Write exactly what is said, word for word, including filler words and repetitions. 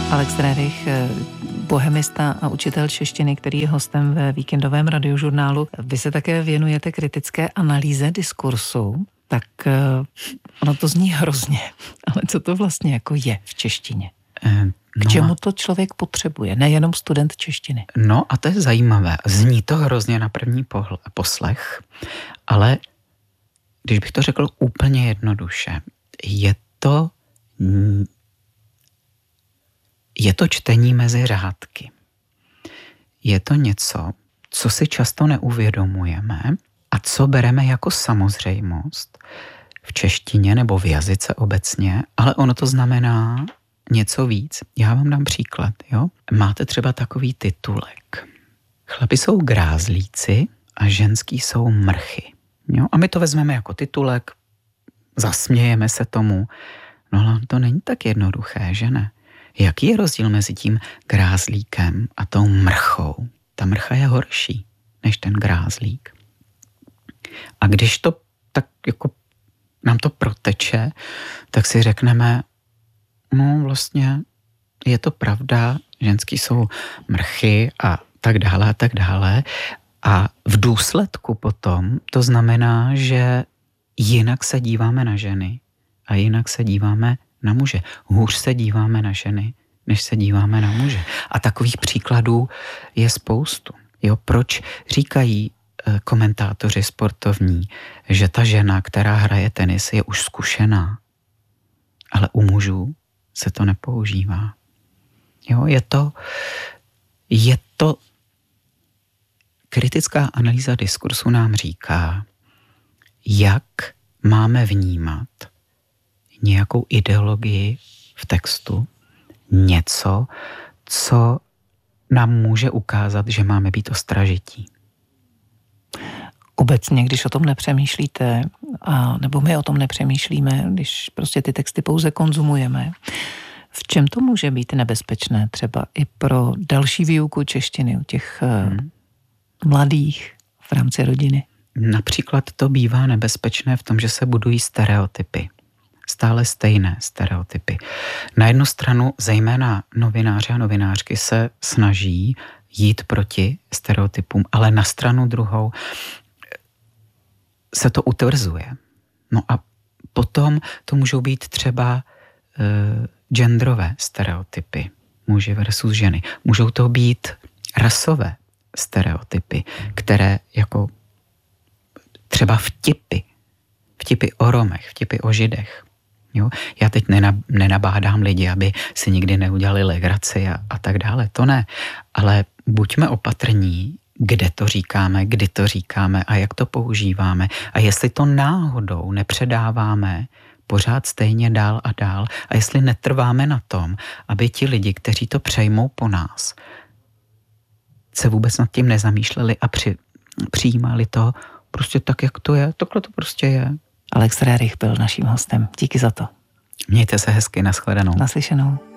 Alex Rerich, bohemista a učitel češtiny, který je hostem ve víkendovém radiožurnálu. Vy se také věnujete kritické analýze diskursu, tak ono to zní hrozně. Ale co to vlastně jako je v češtině? No, K čemu to člověk potřebuje, nejenom student češtiny? No a to je zajímavé. Zní to hrozně na první pohl- poslech, ale když bych to řekl úplně jednoduše, je to, je to čtení mezi řádky. Je to něco, co si často neuvědomujeme a co bereme jako samozřejmost v češtině nebo v jazyce obecně, ale ono to znamená něco víc. Já vám dám příklad, jo? Máte třeba takový titulek. Chlapi jsou grázlíci a ženský jsou mrchy. Jo? A my to vezmeme jako titulek, zasmějeme se tomu. No ale to není tak jednoduché, že ne? Jaký je rozdíl mezi tím grázlíkem a tou mrchou? Ta mrcha je horší než ten grázlík. A když to tak jako nám to proteče, tak si řekneme, no vlastně je to pravda, ženský jsou mrchy a tak dále a tak dále. A v důsledku potom to znamená, že jinak se díváme na ženy a jinak se díváme na muže. Hůř se díváme na ženy, než se díváme na muže. A takových příkladů je spoustu. Jo, proč říkají e, komentátoři sportovní, že ta žena, která hraje tenis, je už zkušená, ale u mužů se to nepoužívá. Jo, je to, je to kritická analýza diskursu nám říká, jak máme vnímat nějakou ideologii v textu, něco, co nám může ukázat, že máme být ostražití. Obecně, když o tom nepřemýšlíte, a, nebo my o tom nepřemýšlíme, když prostě ty texty pouze konzumujeme, v čem to může být nebezpečné třeba i pro další výuku češtiny u těch hmm. mladých v rámci rodiny? Například to bývá nebezpečné v tom, že se budují stereotypy. Stále stejné stereotypy. Na jednu stranu zejména novináři a novinářky se snaží jít proti stereotypům, ale na stranu druhou se to utvrzuje. No a potom to můžou být třeba uh, genderové stereotypy, muži versus ženy. Můžou to být rasové stereotypy, které jako třeba vtipy, vtipy o Romech, vtipy o Židech. Jo? Já teď nenabádám lidi, aby si nikdy neudělali legraci a, a tak dále. To ne. Ale buďme opatrní, kde to říkáme, kdy to říkáme a jak to používáme. A jestli to náhodou nepředáváme pořád stejně dál a dál a jestli netrváme na tom, aby ti lidi, kteří to přejmou po nás, se vůbec nad tím nezamýšleli a při, přijímali to prostě tak, jak to je. Takhle to prostě je. Alex Rerich byl naším hostem. Díky za to. Mějte se hezky, nashledanou. Naslyšenou.